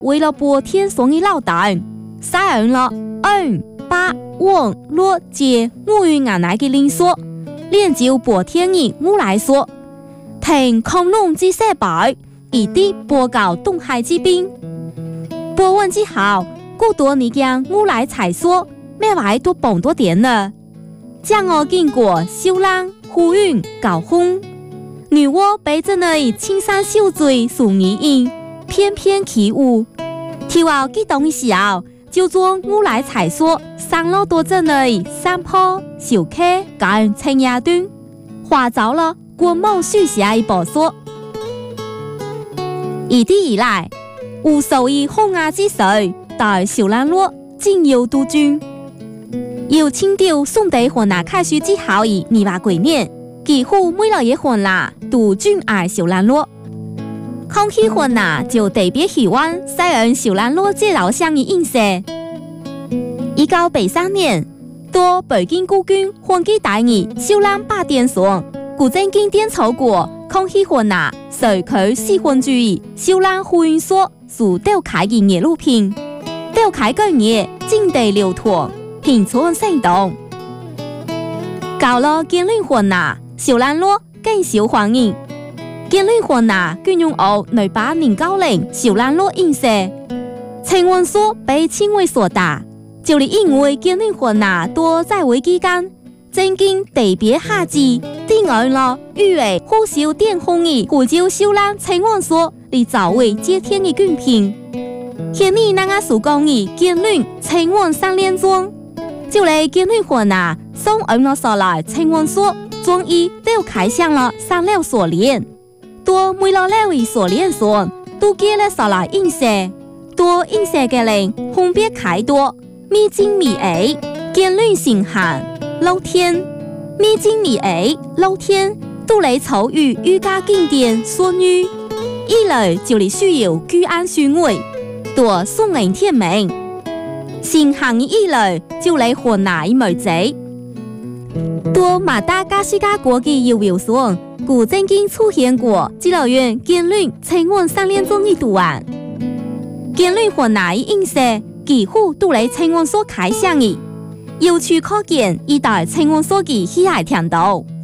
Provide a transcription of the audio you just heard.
为了博天上的老大，晒人了8、5、6、7母语眼内的灵说，练就博天的我来说，听恐龙之色白，一地播告东海之滨。播完之后，过多你将我来才说，咩位都蹦多点了。将我经过秀浪、呼云、高峰，女娲被这里青山秀水数你应，翩翩起舞。跳后激动的时候，就做我来才说，上了多这里山坡、小溪、跟青叶段，划走了国梦续下一步说。一地以来，无数以洪崖之水，在小兰路进游杜鹃。由清朝宋代河南开始之後以28年，幾乎每日嘅河南都轉愛小蘭路。空氣河南就特別喜歡使用小蘭路街道上嘅印色。1983年，到北京故宮皇帝大義小蘭8點上，古鎮經典草過空氣河南隨佢喜歡注意小蘭呼應所所召開嘅夜路片，召開嗰夜經地流淌。平存生動，搞了建論河南小蘭路更受歡迎。建論河南均用澳1890小蘭路印色，青雲所被稱為所打，就是因為建論河南多在位期間，正經特別下至第二了預為呼嘯電紅兒古舊小蘭青雲所嚟作為接天嘅軍品。現你那個所講嘅建論青雲3連裝。就嚟建論河南送恩了上來青雲所，終於都開向了3樓鎖鏈，多每樓樓嘅鎖鏈上都記了上來印色，多印色嘅人分別開多秘境米 A 建論新行露天，秘境米 A 露天都嚟草與御家經典所遇，一來就嚟需要居安巡衛，多送人天命。新行以來就嚟河南梅子，多馬達加斯加國嘅遊遊上，古正經出現過治療院建論青雲3連裝嘅圖案。建論河南嘅印色幾乎都嚟青雲所開箱嘅，有處可見一代青雲所嘅喜愛程度。